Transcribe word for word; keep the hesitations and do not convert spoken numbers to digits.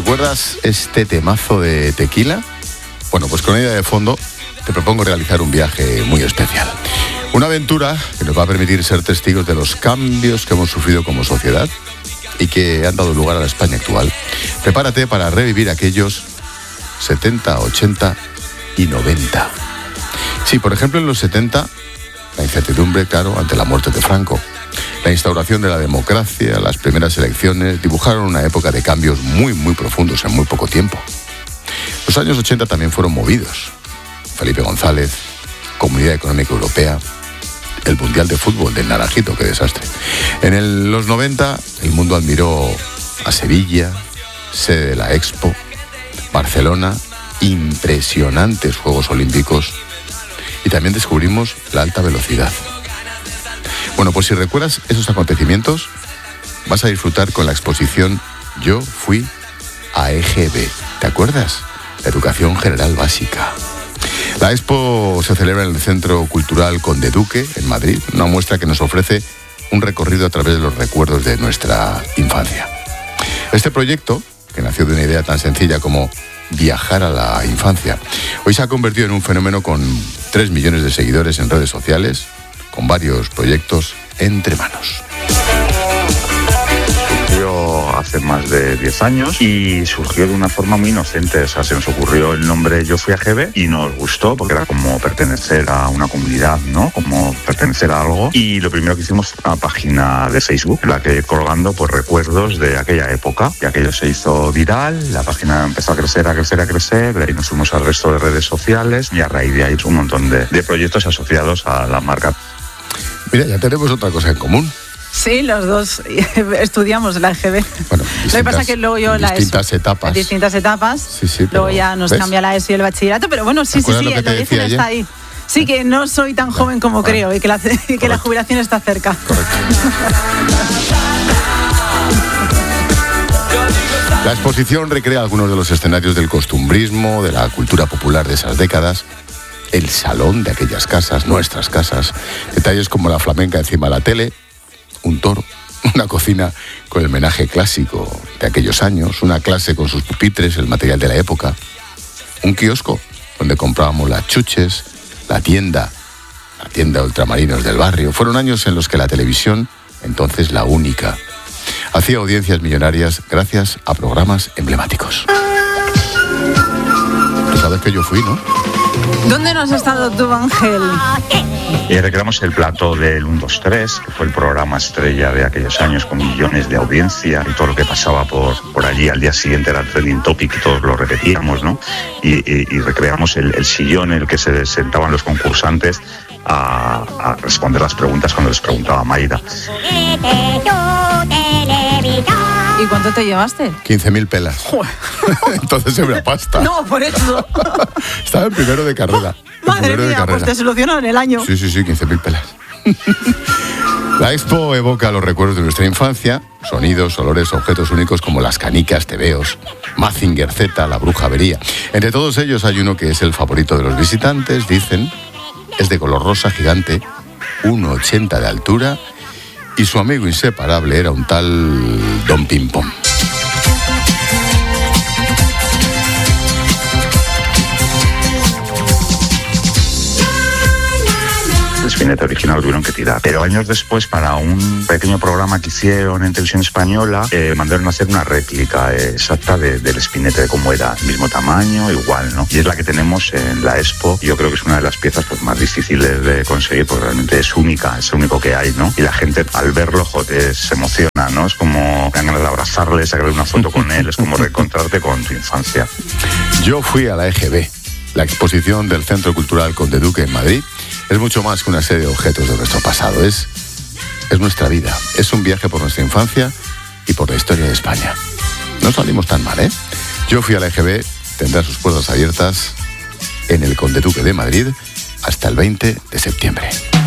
¿Recuerdas este temazo de Tequila? Bueno, pues con idea de fondo te propongo realizar un viaje muy especial. Una aventura que nos va a permitir ser testigos de los cambios que hemos sufrido como sociedad y que han dado lugar a la España actual. Prepárate para revivir aquellos setenta, ochenta y noventa. Sí, por ejemplo, en los setenta, la incertidumbre, claro, ante la muerte de Franco. La instauración de la democracia, las primeras elecciones, dibujaron una época de cambios muy, muy profundos en muy poco tiempo. Los años ochenta también fueron movidos. Felipe González, Comunidad Económica Europea, el Mundial de Fútbol del Naranjito, qué desastre. En el, los noventa, el mundo admiró a Sevilla, sede de la Expo, Barcelona, impresionantes Juegos Olímpicos, y también descubrimos la alta velocidad. Bueno, pues si recuerdas esos acontecimientos, vas a disfrutar con la exposición Yo fui a E G B. ¿Te acuerdas? La Educación General Básica. La expo se celebra en el Centro Cultural Conde Duque, en Madrid, una muestra que nos ofrece un recorrido a través de los recuerdos de nuestra infancia. Este proyecto, que nació de una idea tan sencilla como viajar a la infancia, hoy se ha convertido en un fenómeno con tres millones de seguidores en redes sociales, con varios proyectos entre manos. Surgió hace más de diez años y surgió de una forma muy inocente. O sea, se nos ocurrió el nombre Yo fui a E G B y nos gustó porque era como pertenecer a una comunidad, ¿no? Como pertenecer a algo. Y lo primero que hicimos fue una página de Facebook en la que colgando pues recuerdos de aquella época. Y aquello se hizo viral, la página empezó a crecer, a crecer, a crecer. De ahí nos fuimos al resto de redes sociales y a raíz de ahí un montón de, de proyectos asociados a la marca. Mira, ya tenemos otra cosa en común. Sí, los dos estudiamos la E G B. Bueno, lo que pasa es que luego yo la distintas ESO, etapas. en distintas etapas. Sí, sí, luego ya nos ¿ves? Cambia la ESO y el bachillerato, pero bueno, sí, sí, sí, lo el que origen está ahí. Sí, que no soy tan joven como vale. creo y que, la, y que la jubilación está cerca. Correcto. La exposición recrea algunos de los escenarios del costumbrismo, de la cultura popular de esas décadas, el salón de aquellas casas, nuestras casas, detalles como la flamenca encima de la tele, un toro, una cocina con el menaje clásico de aquellos años, una clase con sus pupitres, el material de la época, un kiosco donde comprábamos las chuches, la tienda, la tienda de ultramarinos del barrio. Fueron años en los que la televisión, entonces la única, hacía audiencias millonarias gracias a programas emblemáticos. Tú sabes que yo fui, ¿no? ¿Dónde no has estado tú, Ángel? Y recreamos el plató del uno dos tres, que fue el programa estrella de aquellos años con millones de audiencia y todo lo que pasaba por, por allí. Al día siguiente era el trending topic y todos lo repetíamos, ¿no? Y, y, y recreamos el, el sillón en el que se sentaban los concursantes a, a responder las preguntas cuando les preguntaba Mayra. ¿Y cuánto te llevaste? quince mil pelas. Entonces era pasta. No, por eso. Estaba en primero de carrera. Madre mía, pues te solucionó en el año. Sí, sí, sí, quince mil pelas. La expo evoca los recuerdos de nuestra infancia, sonidos, olores, objetos únicos como las canicas, tebeos, Mazinger Z, la bruja avería. Entre todos ellos hay uno que es el favorito de los visitantes, dicen. Es de color rosa gigante, uno ochenta de altura, y su amigo inseparable era un tal Don Pimpón. El espinete original tuvieron que tirar. Pero años después, para un pequeño programa que hicieron en Televisión Española, eh, mandaron a hacer una réplica eh, exacta de, del espinete, de cómo era, mismo tamaño, igual, ¿no? Y es la que tenemos en la Expo. Yo creo que es una de las piezas pues, más difíciles de conseguir, porque realmente es única, es lo único que hay, ¿no? Y la gente al verlo, joder, se emociona, ¿no? Es como ganas de abrazarle, sacarle una foto con él, es como reencontrarte con tu infancia. Yo fui a la E G B, la exposición del Centro Cultural Conde Duque en Madrid. Es mucho más que una serie de objetos de nuestro pasado, es, es nuestra vida, es un viaje por nuestra infancia y por la historia de España. No salimos tan mal, ¿eh? Yo fui a la E G B, tendrá sus puertas abiertas en el Conde Duque de Madrid hasta el veinte de septiembre.